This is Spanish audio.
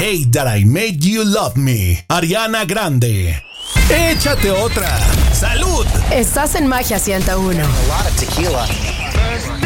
Hate That I Made You Love Me, Ariana Grande. Échate otra. ¡Salud! Estás en Magia 101. A lot of tequila.